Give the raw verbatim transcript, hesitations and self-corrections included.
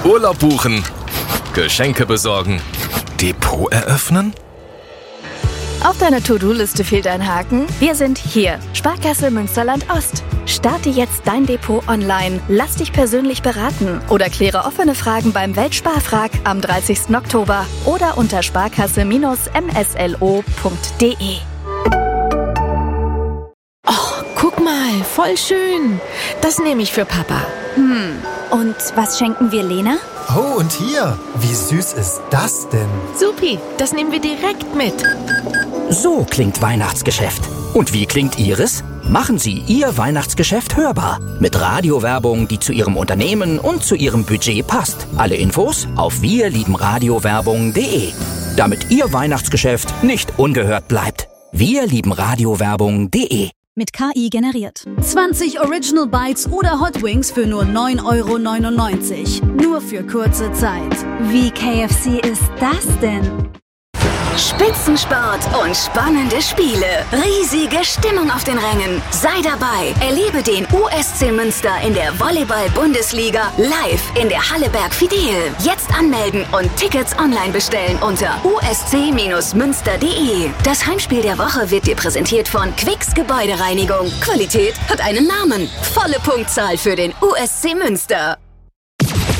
Urlaub buchen, Geschenke besorgen, Depot eröffnen? Auf deiner To-Do-Liste fehlt ein Haken? Wir sind hier. Sparkasse Münsterland-Ost. Starte jetzt dein Depot online. Lass dich persönlich beraten oder kläre offene Fragen beim Weltsparfrag am dreißigsten Oktober oder unter sparkasse M S L O punkt de. Oh, guck mal, voll schön. Das nehme ich für Papa. Hm, und was schenken wir Lena? Oh, und hier, wie süß ist das denn? Supi, das nehmen wir direkt mit. So klingt Weihnachtsgeschäft. Und wie klingt Ihres? Machen Sie Ihr Weihnachtsgeschäft hörbar. Mit Radiowerbung, die zu Ihrem Unternehmen und zu Ihrem Budget passt. Alle Infos auf wir lieben radiowerbung punkt de. Damit Ihr Weihnachtsgeschäft nicht ungehört bleibt. wir lieben radiowerbung punkt de. Mit K I generiert. zwanzig Original Bites oder Hot Wings für nur neun Euro neunundneunzig. Nur für kurze Zeit. Wie K F C ist das denn? Spitzensport und spannende Spiele. Riesige Stimmung auf den Rängen. Sei dabei. Erlebe den U S C Münster in der Volleyball-Bundesliga live in der Halleberg Fidel. Jetzt anmelden und Tickets online bestellen unter u s c Münster punkt de. Das Heimspiel der Woche wird dir präsentiert von Quicks Gebäudereinigung. Qualität hat einen Namen. Volle Punktzahl für den U S C Münster.